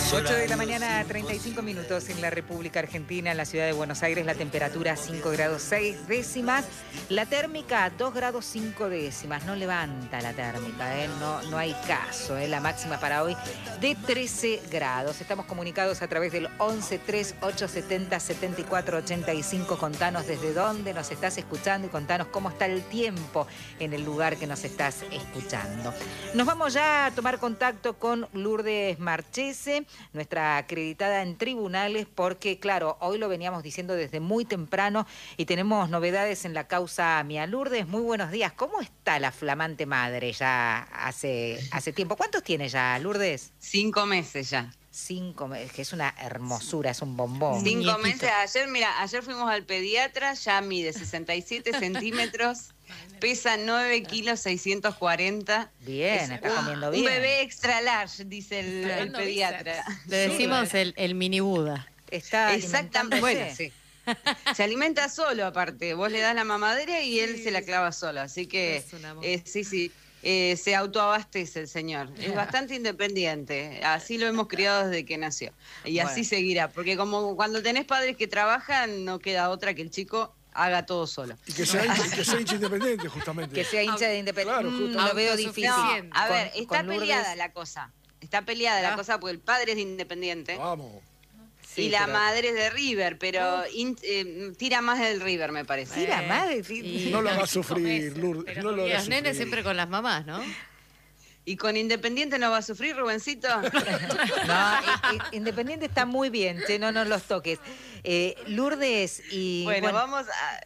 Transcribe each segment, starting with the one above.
8 de la mañana, 35 minutos en la República Argentina, en la ciudad de Buenos Aires, la temperatura 5 grados 6 décimas, la térmica 2 grados 5 décimas, no levanta la térmica, no hay caso, la máxima para hoy de 13 grados. Estamos comunicados a través del 11 3 870 74 85, contanos desde dónde nos estás escuchando y contanos cómo está el tiempo en el lugar que nos estás escuchando. Nos vamos ya a tomar contacto con Lourdes Marchese, nuestra acreditada en tribunales, porque claro, hoy lo veníamos diciendo desde muy temprano y tenemos novedades en la causa AMIA. Lourdes, muy buenos días. ¿Cómo está la flamante madre ya hace tiempo? ¿Cuántos tiene ya, Lourdes? 5 meses ya. 5 meses, que es una hermosura, es un bombón. 5 meses. Ayer fuimos al pediatra, ya mide 67 centímetros, pesa 9 kilos 640. Bien, está comiendo bien. Un bebé extra large, dice el pediatra. Le decimos el mini Buda. Está exactamente. Bueno, sí. Se alimenta solo, aparte. Vos le das la mamadera y él se la clava solo. Así que, sí. Se autoabastece el señor. Es bastante independiente. Así lo hemos criado desde que nació. Y así seguirá. Porque como cuando tenés padres que trabajan, no queda otra que el chico haga todo solo. Y que sea hincha independiente, justamente. Que sea hincha de independiente. Claro, lo veo difícil. No, a ver, está peleada la cosa. Está peleada la cosa porque el padre es de Independiente. Vamos. Sí, y la madre es de River, pero tira más del River, me parece. Tira más de River. No lo va a sufrir, Lourdes. No lo va a los sufrir. nenes siempre con las mamás, ¿no? ¿Y con Independiente no va a sufrir, Rubencito? No, Independiente está muy bien, che, no nos los toques. Lourdes y... Bueno, vamos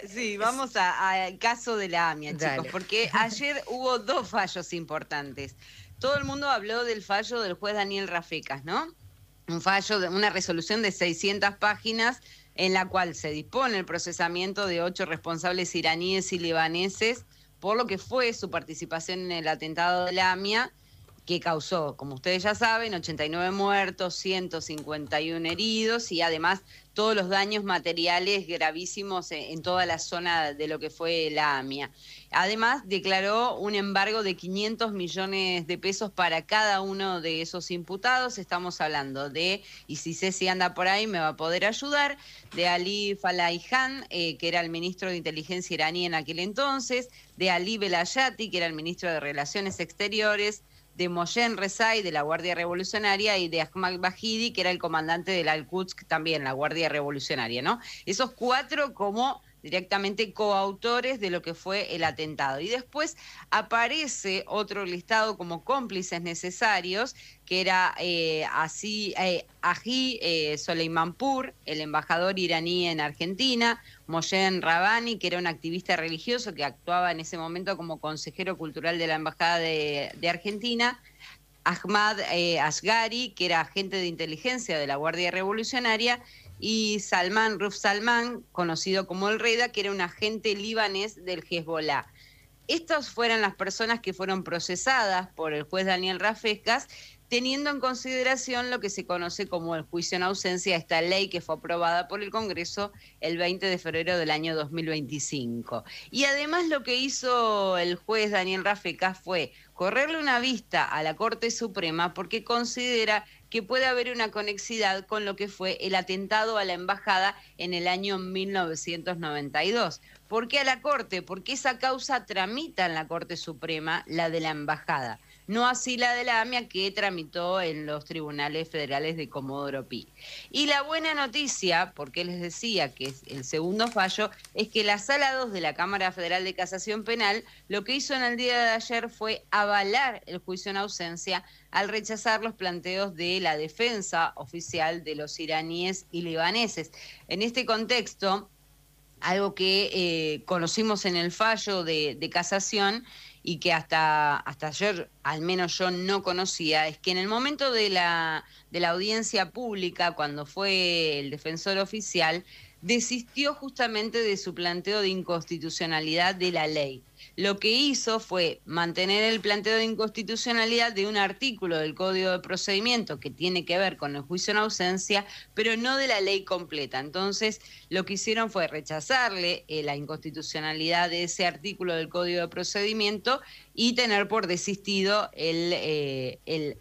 al caso de la AMIA, chicos, Dale. porque ayer hubo 2 fallos importantes. Todo el mundo habló del fallo del juez Daniel Rafecas, ¿no? Un fallo, una resolución de 600 páginas en la cual se dispone el procesamiento de 8 responsables iraníes y libaneses por lo que fue su participación en el atentado de la AMIA, que causó, como ustedes ya saben, 89 muertos, 151 heridos y además todos los daños materiales gravísimos en toda la zona de lo que fue la AMIA. Además, declaró un embargo de 500 millones de pesos para cada uno de esos imputados. Estamos hablando de, y si Ceci anda por ahí me va a poder ayudar, de Ali Falahijan, que era el ministro de Inteligencia iraní en aquel entonces, de Ali Velayati, que era el ministro de Relaciones Exteriores, de Moyen Rezai, de la Guardia Revolucionaria, y de Ahmad Bahidi, que era el comandante del Al-Quds, también la Guardia Revolucionaria, ¿no? Esos 4 como directamente coautores de lo que fue el atentado. Y después aparece otro listado como cómplices necesarios, que era Aji Soleimanpour, el embajador iraní en Argentina, Moyen Rabbani, que era un activista religioso que actuaba en ese momento como consejero cultural de la Embajada de Argentina, Ahmad Ashgari, que era agente de inteligencia de la Guardia Revolucionaria, y Salman Ruf Salman, conocido como el Reda, que era un agente libanés del Hezbollah. Estas fueron las personas que fueron procesadas por el juez Daniel Rafecas, teniendo en consideración lo que se conoce como el juicio en ausencia, esta ley que fue aprobada por el Congreso el 20 de febrero del año 2025. Y además lo que hizo el juez Daniel Rafecas fue correrle una vista a la Corte Suprema porque considera que puede haber una conexidad con lo que fue el atentado a la embajada en el año 1992. ¿Por qué a la Corte? Porque esa causa tramita en la Corte Suprema, la de la embajada. No así la de la AMIA, que tramitó en los tribunales federales de Comodoro Pi. Y la buena noticia, porque les decía que es el segundo fallo, es que la Sala 2 de la Cámara Federal de Casación Penal lo que hizo en el día de ayer fue avalar el juicio en ausencia al rechazar los planteos de la defensa oficial de los iraníes y libaneses. En este contexto, algo que conocimos en el fallo de casación y que hasta ayer al menos yo no conocía, es que en el momento de la audiencia pública, cuando fue el defensor oficial, desistió justamente de su planteo de inconstitucionalidad de la ley. Lo que hizo fue mantener el planteo de inconstitucionalidad de un artículo del Código de Procedimiento que tiene que ver con el juicio en ausencia, pero no de la ley completa. Entonces, lo que hicieron fue rechazarle la inconstitucionalidad de ese artículo del Código de Procedimiento y tener por desistido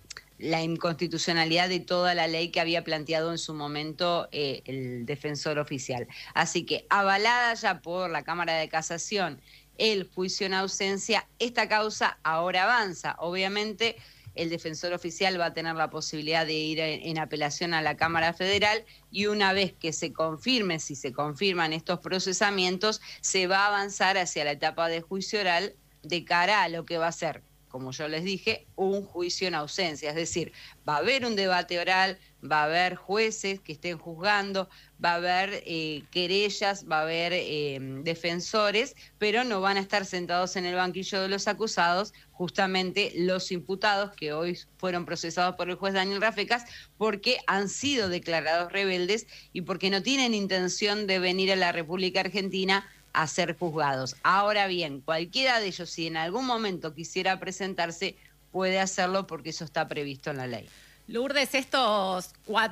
la inconstitucionalidad de toda la ley que había planteado en su momento el defensor oficial. Así que, avalada ya por la Cámara de Casación el juicio en ausencia, esta causa ahora avanza. Obviamente, el defensor oficial va a tener la posibilidad de ir en apelación a la Cámara Federal y una vez que se confirme, si se confirman estos procesamientos, se va a avanzar hacia la etapa de juicio oral de cara a lo que va a ser, como yo les dije, un juicio en ausencia. Es decir, va a haber un debate oral, va a haber jueces que estén juzgando, va a haber querellas, va a haber defensores, pero no van a estar sentados en el banquillo de los acusados justamente los imputados que hoy fueron procesados por el juez Daniel Rafecas porque han sido declarados rebeldes y porque no tienen intención de venir a la República Argentina a ser juzgados. Ahora bien, cualquiera de ellos, si en algún momento quisiera presentarse, puede hacerlo porque eso está previsto en la ley. Lourdes, estos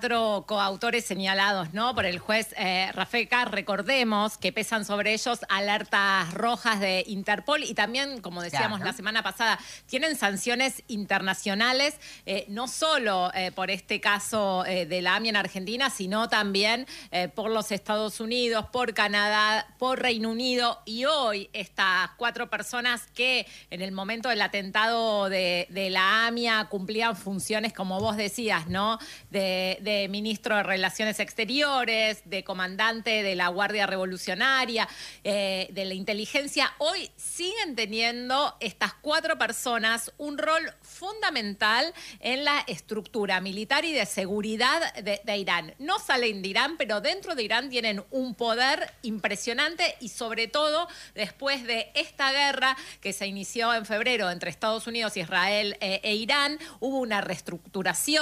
4 coautores señalados, ¿no?, por el juez Rafecas, recordemos que pesan sobre ellos alertas rojas de Interpol y también, como decíamos la semana pasada, tienen sanciones internacionales, no solo por este caso de la AMIA en Argentina, sino también por los Estados Unidos, por Canadá, por Reino Unido, y hoy estas 4 personas que en el momento del atentado de la AMIA cumplían funciones, como vos decías, ¿no?, de ministro de Relaciones Exteriores, de comandante de la Guardia Revolucionaria, de la inteligencia, hoy siguen teniendo estas 4 personas un rol fundamental en la estructura militar y de seguridad de Irán. No salen de Irán, pero dentro de Irán tienen un poder impresionante y sobre todo después de esta guerra que se inició en febrero entre Estados Unidos, Israel e Irán, hubo una reestructuración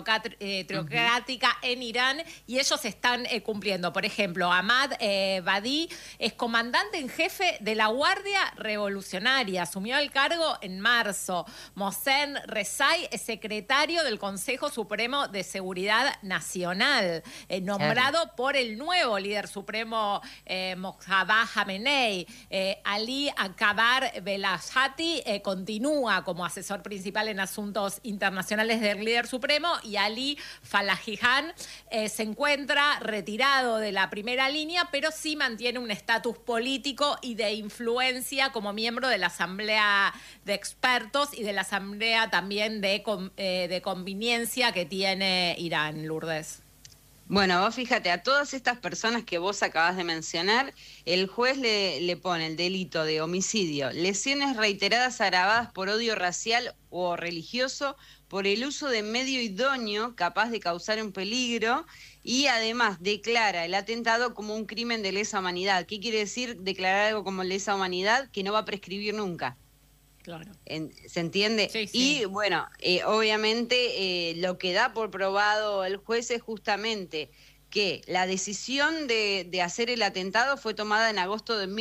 teocrática en Irán y ellos están cumpliendo. Por ejemplo, Ahmad Badi es comandante en jefe de la Guardia Revolucionaria, asumió el cargo en marzo. Mohsen Rezai es secretario del Consejo Supremo de Seguridad Nacional, nombrado por el nuevo líder supremo Mojtaba Khamenei. Ali Akbar Belashati continúa como asesor principal en asuntos internacionales del líder supremo y Ali Falahijan se encuentra retirado de la primera línea, pero sí mantiene un estatus político y de influencia como miembro de la Asamblea de Expertos y de la Asamblea también de Conveniencia que tiene Irán, Lourdes. Bueno, vos fíjate, a todas estas personas que vos acabás de mencionar, el juez le pone el delito de homicidio, lesiones reiteradas agravadas por odio racial o religioso, por el uso de medio idóneo capaz de causar un peligro y además declara el atentado como un crimen de lesa humanidad. ¿Qué quiere decir declarar algo como lesa humanidad? Que no va a prescribir nunca. Claro. ¿Se entiende? Sí, sí. Y bueno, obviamente lo que da por probado el juez es justamente que la decisión de hacer el atentado fue tomada en agosto de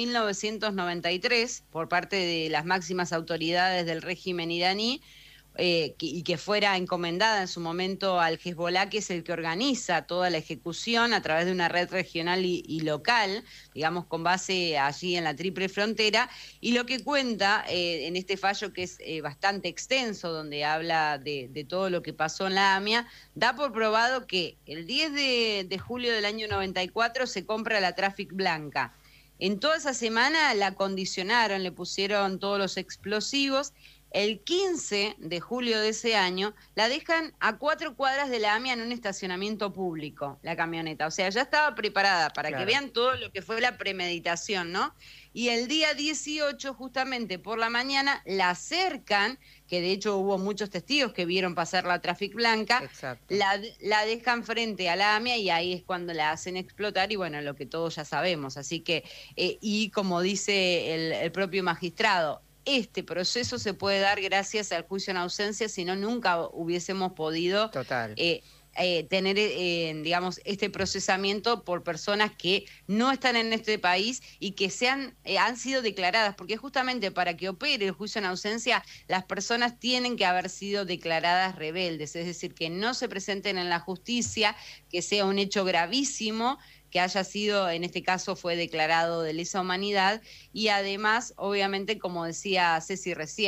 1993 por parte de las máximas autoridades del régimen iraní, y que fuera encomendada en su momento al Hezbollah, que es el que organiza toda la ejecución a través de una red regional y local, digamos con base allí en la Triple Frontera, y lo que cuenta en este fallo, que es bastante extenso, donde habla de todo lo que pasó en la AMIA, da por probado que el 10 de julio del año 94 se compra la Traffic Blanca. En toda esa semana la condicionaron, le pusieron todos los explosivos. El 15 de julio de ese año la dejan a 4 cuadras de la AMIA en un estacionamiento público, la camioneta. O sea, ya estaba preparada para que vean todo lo que fue la premeditación, ¿no? Y el día 18, justamente por la mañana, la acercan, que de hecho hubo muchos testigos que vieron pasar la Traffic Blanca, la dejan frente a la AMIA y ahí es cuando la hacen explotar y bueno, lo que todos ya sabemos. Así que, y como dice el propio magistrado, este proceso se puede dar gracias al juicio en ausencia, si no nunca hubiésemos podido tener, digamos, este procesamiento por personas que no están en este país y que han sido declaradas, porque justamente para que opere el juicio en ausencia, las personas tienen que haber sido declaradas rebeldes, es decir, que no se presenten en la justicia, que sea un hecho gravísimo, que haya sido, en este caso fue declarado de lesa humanidad, y además, obviamente, como decía Ceci recién,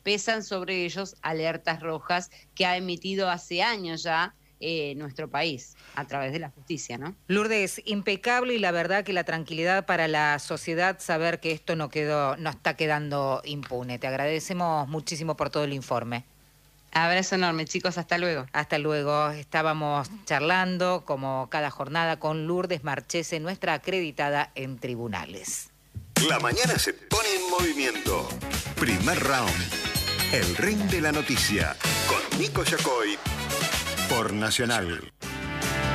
pesan sobre ellos alertas rojas que ha emitido hace años ya nuestro país a través de la justicia, ¿no? Lourdes, impecable, y la verdad que la tranquilidad para la sociedad saber que esto no está quedando impune. Te agradecemos muchísimo por todo el informe. Abrazo enorme, chicos, hasta luego. Hasta luego. Estábamos charlando, como cada jornada, con Lourdes Marchese, nuestra acreditada en tribunales. La mañana se pone en movimiento. Primer round. El ring de la noticia. Con Nico Yacoy. Por Nacional.